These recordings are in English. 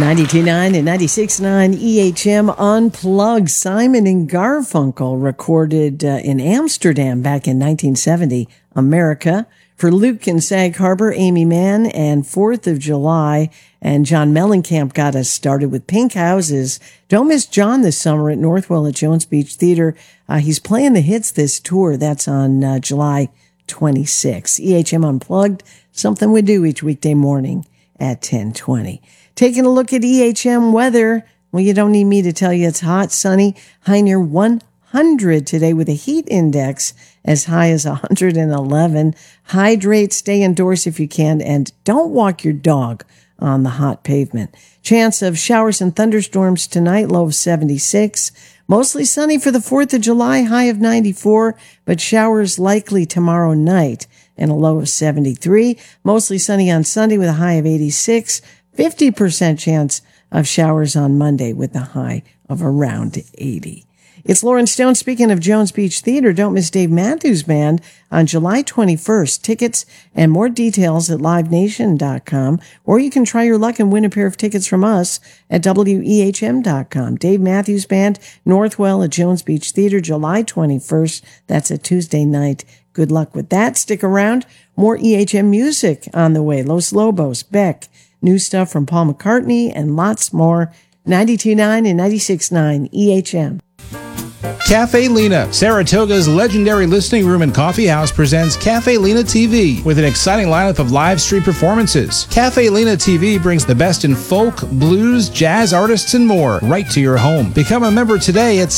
92.9 and 96.9 EHM Unplugged. Simon and Garfunkel recorded in Amsterdam back in 1970. America. For Luke in Sag Harbor, Amy Mann, and 4th of July. And John Mellencamp got us started with Pink Houses. Don't miss John this summer at Northwell at Jones Beach Theater. He's playing the hits this tour. That's on July 26th. EHM Unplugged, something we do each weekday morning at 10:20. Taking a look at EHM weather. Well, you don't need me to tell you it's hot, sunny, high near 100 today with a heat index as high as 111. Hydrate, stay indoors if you can, and don't walk your dog on the hot pavement. Chance of showers and thunderstorms tonight, low of 76. Mostly sunny for the 4th of July, high of 94, but showers likely tomorrow night and a low of 73. Mostly sunny on Sunday with a high of 86. 50% chance of showers on Monday with a high of around 80. It's Lauren Stone speaking of Jones Beach Theater. Don't miss Dave Matthews Band on July 21st. Tickets and more details at livenation.com, or you can try your luck and win a pair of tickets from us at wehm.com. Dave Matthews Band, Northwell at Jones Beach Theater, July 21st. That's a Tuesday night. Good luck with that. Stick around. More EHM music on the way. Los Lobos, Beck, new stuff from Paul McCartney, and lots more. 92.9 and 96.9 EHM. Cafe Lena, Saratoga's legendary listening room and coffee house, presents Cafe Lena TV with an exciting lineup of live stream performances. Cafe Lena TV brings the best in folk, blues, jazz artists, and more right to your home. Become a member today at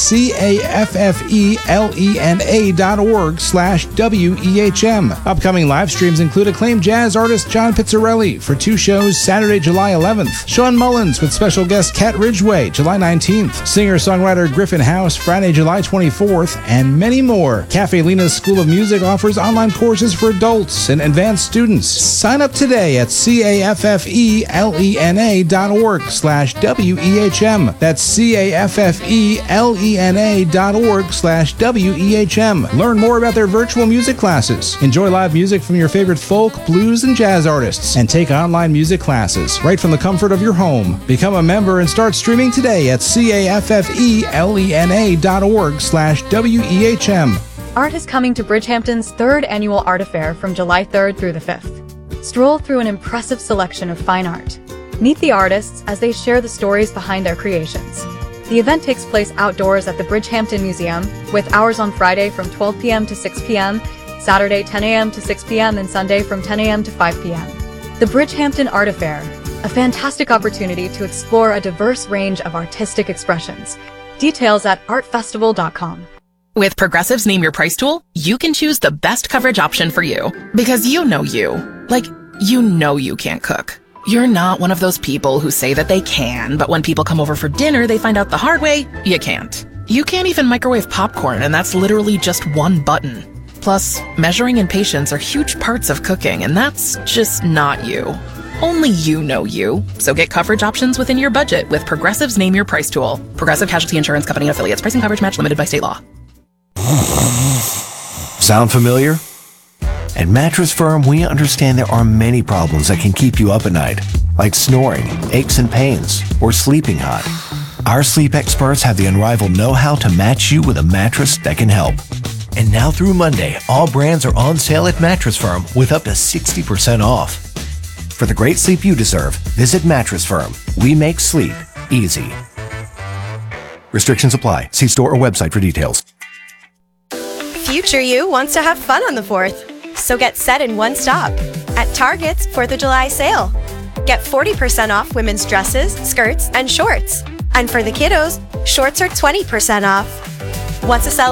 caffeelena.org/WEHM. Upcoming live streams include acclaimed jazz artist John Pizzarelli for 2 shows Saturday, July 11th. Sean Mullins with special guest Kat Ridgway, July 19th. Singer-songwriter Griffin House, Friday, July 24th, and many more. Cafe Lena's School of Music offers online courses for adults and advanced students. Sign up today at caffeelena.org/WEHM. That's caffeelena.org/WEHM. Learn more about their virtual music classes. Enjoy live music from your favorite folk, blues, and jazz artists, and take online music classes right from the comfort of your home. Become a member and start streaming today at caffeelena.org/WEHM. Art is coming to Bridgehampton's 3rd annual art affair from July 3rd through the 5th. Stroll through an impressive selection of fine art. Meet the artists as they share the stories behind their creations. The event takes place outdoors at the Bridgehampton Museum, with hours on Friday from 12 p.m. to 6 p.m., Saturday 10 a.m. to 6 p.m., and Sunday from 10 a.m. to 5 p.m. The Bridgehampton Art Affair, a fantastic opportunity to explore a diverse range of artistic expressions. Details at artfestival.com. With Progressive's Name Your Price tool, you can choose the best coverage option for you. Because you know you. Like, you know you can't cook. You're not one of those people who say that they can, but when people come over for dinner, they find out the hard way, you can't. You can't even microwave popcorn, and that's literally just one button. Plus, measuring and patience are huge parts of cooking, and that's just not you. Only you know you. So get coverage options within your budget with Progressive's Name Your Price tool. Progressive Casualty Insurance Company and affiliates. Pricing coverage match limited by state law. Sound familiar? At Mattress Firm, we understand there are many problems that can keep you up at night, like snoring, aches and pains, or sleeping hot. Our sleep experts have the unrivaled know-how to match you with a mattress that can help. And now through Monday, all brands are on sale at Mattress Firm with up to 60% off. For the great sleep you deserve, visit Mattress Firm. We make sleep easy. Restrictions apply. See store or website for details. Future you wants to have fun on the 4th. So get set in one stop at Target's 4th of July sale. Get 40% off women's dresses, skirts, and shorts. And for the kiddos, shorts are 20% off. Want to